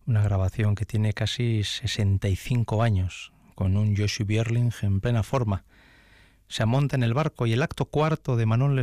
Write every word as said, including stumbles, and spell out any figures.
una grabación que tiene casi sesenta y cinco años, con un Joshua Björling en plena forma. Se monta en el barco y el acto cuarto de Manon